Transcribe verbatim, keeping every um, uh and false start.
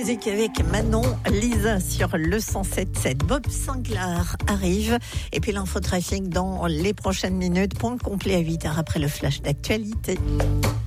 Musique avec Manon Lisa sur le cent sept sept. Bob Sinclair arrive. Et puis l'infotrafic dans les prochaines minutes. Point complet à huit heures après le flash d'actualité.